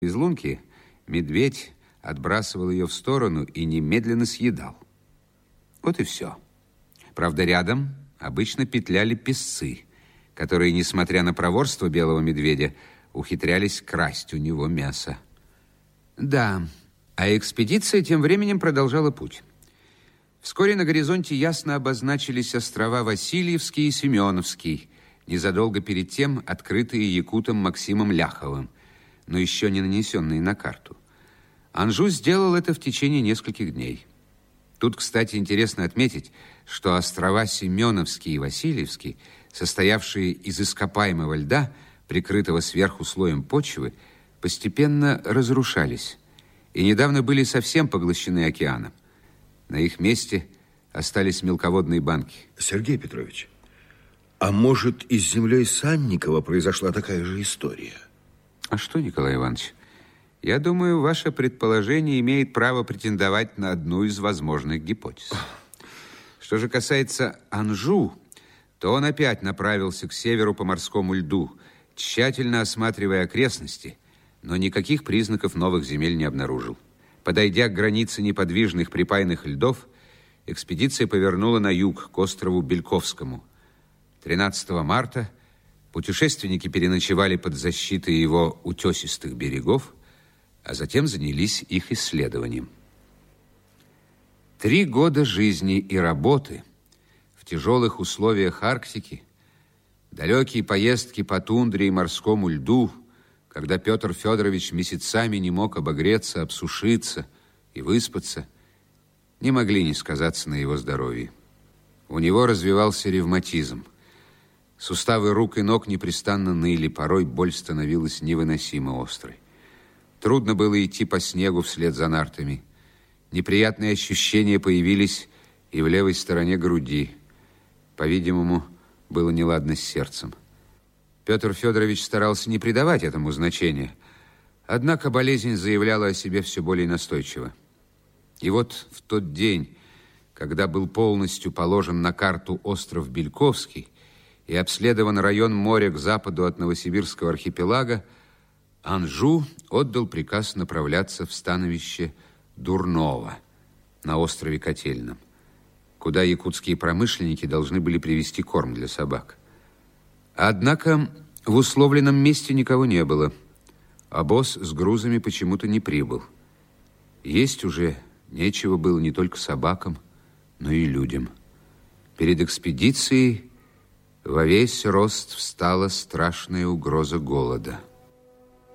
Из лунки медведь отбрасывал ее в сторону и немедленно съедал. Вот и все. Правда, рядом обычно петляли песцы, которые, несмотря на проворство белого медведя, ухитрялись красть у него мясо. Да, а экспедиция тем временем продолжала путь. Вскоре на горизонте ясно обозначились острова Васильевский и Семеновский, незадолго перед тем открытые якутом Максимом Ляховым, но еще не нанесенные на карту. Анжу сделал это в течение нескольких дней. Тут, кстати, интересно отметить, что острова Семеновский и Васильевский, состоявшие из ископаемого льда, прикрытого сверху слоем почвы, постепенно разрушались и недавно были совсем поглощены океаном. На их месте остались мелководные банки. Сергей Петрович, а может, и с землей Санникова произошла такая же история? А что, Николай Иванович, я думаю, ваше предположение имеет право претендовать на одну из возможных гипотез. Что же касается Анжу, то он опять направился к северу по морскому льду, тщательно осматривая окрестности, но никаких признаков новых земель не обнаружил. Подойдя к границе неподвижных припайных льдов, экспедиция повернула на юг, к острову Бельковскому. 13 марта путешественники переночевали под защитой его утесистых берегов, а затем занялись их исследованием. 3 года жизни и работы в тяжелых условиях Арктики, далекие поездки по тундре и морскому льду, когда Петр Федорович месяцами не мог обогреться, обсушиться и выспаться, не могли не сказаться на его здоровье. У него развивался ревматизм. Суставы рук и ног непрестанно ныли, порой боль становилась невыносимо острой. Трудно было идти по снегу вслед за нартами. Неприятные ощущения появились и в левой стороне груди. По-видимому, было неладно с сердцем. Петр Федорович старался не придавать этому значения, однако болезнь заявляла о себе все более настойчиво. И вот в тот день, когда был полностью положен на карту остров Бельковский и обследован район моря к западу от Новосибирского архипелага, Анжу отдал приказ направляться в становище Дурново на острове Котельном, куда якутские промышленники должны были привезти корм для собак. Однако в условленном месте никого не было. Обоз с грузами почему-то не прибыл. Есть уже нечего было не только собакам, но и людям. Перед экспедицией во весь рост встала страшная угроза голода.